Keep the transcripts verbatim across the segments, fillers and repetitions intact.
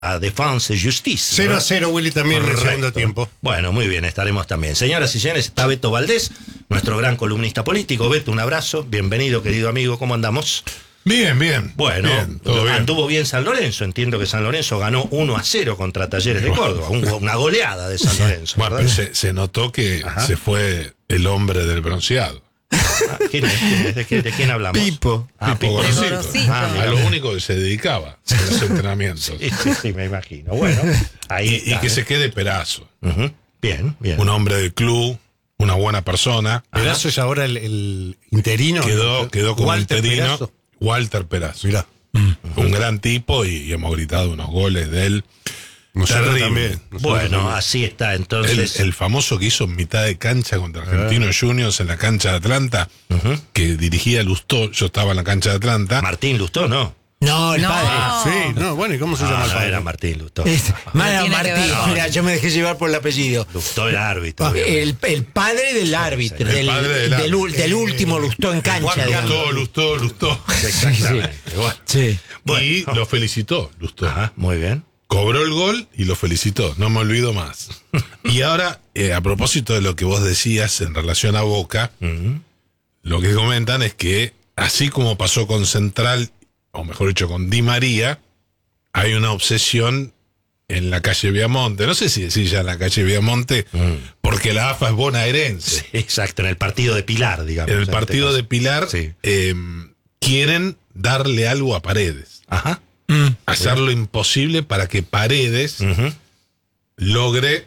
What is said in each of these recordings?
a Defensa y Justicia. cero a cero, Willy, también en el segundo tiempo. Bueno, muy bien, estaremos también. Señoras y señores, está Beto Valdés, nuestro gran columnista político. Beto, un abrazo. Bienvenido, querido amigo. ¿Cómo andamos? Bien, bien. Bueno, bien, todo bien. Anduvo bien San Lorenzo. Entiendo que San Lorenzo ganó uno a cero contra Talleres de Córdoba. Un, una goleada de San Lorenzo. Bueno, pero se, se notó que Ajá. se fue el hombre del bronceado. Ah, ¿quién es? ¿Quién es? ¿De, qué, ¿De quién hablamos? Pipo. Ah, Pipo Pipo. Gorosito. Ah, mira. A lo único que se dedicaba en los entrenamientos. Sí, sí, sí, me imagino. Bueno, ahí Y, está, y que ¿eh? se quede Perazo. Uh-huh. Bien, bien. Un hombre del club, una buena persona. Perazo es ahora el, el interino. Quedó, quedó como Walter interino. Perazo. Walter Perazo. Mirá. Un gran tipo y, y hemos gritado unos goles de él. Nosotros Terrible. también. Nosotros Bueno, también. así está El, entonces. el famoso que hizo en mitad de cancha contra Argentinos Juniors en la cancha de Atlanta, Ujú. que dirigía Lustó. Yo estaba en la cancha de Atlanta. Martín Lustó, ¿no? No, el No. padre. Sí, no, bueno, ¿y cómo se Ah, llama el no padre? era Martín Lustó. Es- Mano, tiene que Martín, ver. mira, yo me dejé llevar por el apellido. Lustó era árbitro. Ah, obviamente. El, el padre del árbitro, el del, padre del del, árbitro. ul- del último Lustó en cancha, digamos. Lustó, Lustó, Lustó. Exactamente. Bueno. Sí. Bueno. Y lo felicitó, Lustó. Ajá, muy bien. Cobró el gol y lo felicitó, no me olvido más. Y ahora, eh, a propósito de lo que vos decías en relación a Boca, Ujú. lo que comentan es que, así como pasó con Central, o mejor dicho, con Di María, hay una obsesión en la calle Viamonte. No sé si decir ya en la calle Viamonte, Mm. porque la A F A es bonaerense. Sí, exacto, en el partido de Pilar, digamos. En el este partido caso. de Pilar, Sí. eh, quieren darle algo a Paredes. Ajá. Hacer lo imposible para que Paredes Ujú. logre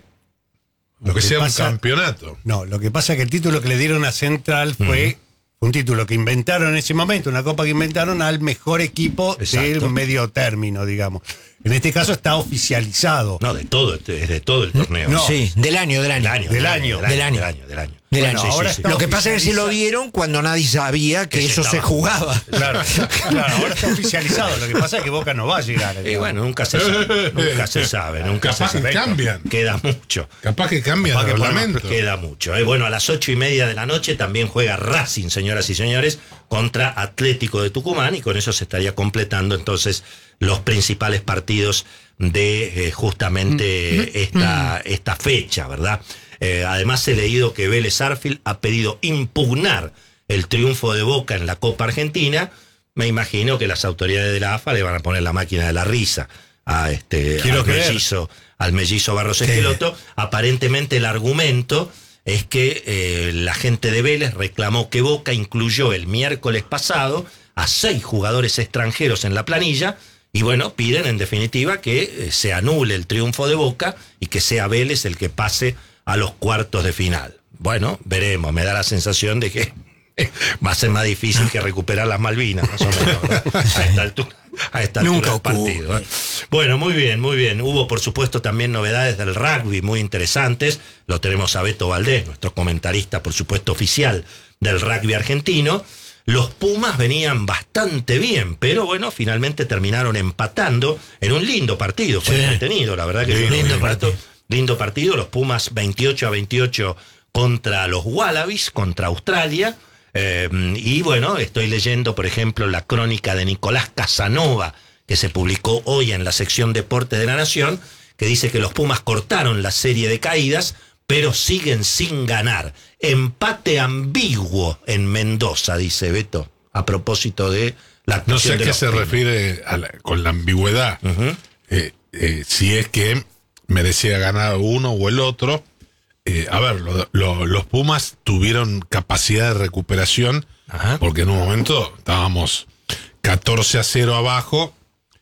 lo que que sea pasa- un campeonato. No, lo que pasa es que el título que le dieron a Central fue un título que inventaron en ese momento, una copa que inventaron al mejor equipo Exacto. del medio término, digamos. En este caso está oficializado. No, de todo, es de todo el torneo. No. Sí, del año, del año. Del año. Del año. Del Del año. año. Del año. Del año. Del Bueno, año. ahora sí, sí. está Lo que pasa es que se lo oficializado. dieron cuando nadie sabía que Que se eso se estaba- jugaba. Claro, claro, ahora está oficializado. Lo que pasa es que Boca no va a llegar. Y digamos. bueno, nunca se sabe. Nunca se sabe. Nunca Capaz se que sabe. cambian. Queda mucho. Capaz que cambian Capaz el que podemos- reglamento. Queda mucho. ¿eh? Bueno, a las ocho y media de la noche también juega Racing, señoras y señores, contra Atlético de Tucumán, y con eso se estaría completando entonces los principales partidos de eh, justamente esta, esta fecha, ¿verdad? Eh, además he leído que Vélez Sarsfield ha pedido impugnar el triunfo de Boca en la Copa Argentina. Me imagino que las autoridades de la A F A le van a poner la máquina de la risa a este Quiero al creer. mellizo, al mellizo Barros Esqueloto. Aparentemente el argumento es que eh, la gente de Vélez reclamó que Boca incluyó el miércoles pasado a seis jugadores extranjeros en la planilla, y bueno, piden en definitiva que eh, se anule el triunfo de Boca y que sea Vélez el que pase a los cuartos de final. Bueno, veremos, me da la sensación de que va a ser más difícil que recuperar las Malvinas, más o menos, ¿verdad? A esta altura, a esta altura Nunca del ocurre. partido, ¿eh? Bueno, muy bien, muy bien. Hubo, por supuesto, también novedades del rugby muy interesantes. Lo tenemos a Beto Valdés, nuestro comentarista, por supuesto, oficial del rugby argentino. Los Pumas venían bastante bien, pero bueno, finalmente terminaron empatando en un lindo partido. Fue Sí. entretenido, la verdad que fue un Lindo lindo partido. partido. Lindo partido, los Pumas veintiocho a veintiocho contra los Wallabies, contra Australia. Eh, y bueno, estoy leyendo, por ejemplo, la crónica de Nicolás Casanova, que se publicó hoy en la sección Deporte de la Nación, que dice que los Pumas cortaron la serie de caídas, pero siguen sin ganar. Empate ambiguo en Mendoza, dice Beto, a propósito de la No actuación sé a de qué los se Pumas. refiere a la- con la ambigüedad. Ujú. Eh, eh, si es que merecía ganar uno o el otro. Eh, a ver, lo- lo- los Pumas tuvieron capacidad de recuperación, Ajá. porque en un momento estábamos catorce a cero abajo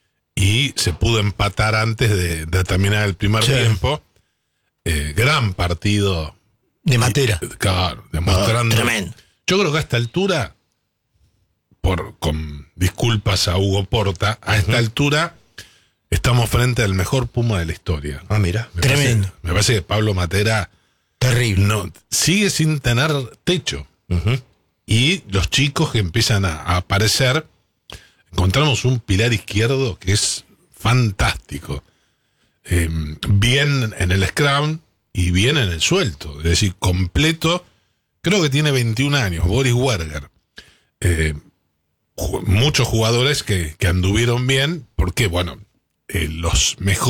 y se pudo empatar antes de, de terminar el primer Sí. tiempo. Eh, gran partido. De Matera. Y, claro, demostrando. Tremendo. Yo creo que a esta altura, por con disculpas a Hugo Porta, a esta altura estamos frente al mejor Puma de la historia. Ah, mira. Me Tremendo. parece- me parece que Pablo Matera Terrible. no, sigue sin tener techo. Ujú. Y los chicos que empiezan a, a aparecer, encontramos un pilar izquierdo que es fantástico. Eh, bien en el scrum y bien en el suelto. Es decir, completo. Creo que tiene veintiún años, Boris Werger. Eh, ju- muchos jugadores que, que anduvieron bien, porque, bueno, eh, los mejores